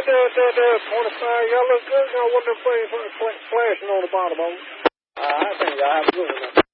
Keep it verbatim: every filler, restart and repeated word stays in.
there, there, there, twenty-five. Y'all look good. Y'all want them things flashing on the bottom of them. Uh, I think y'all have a good one.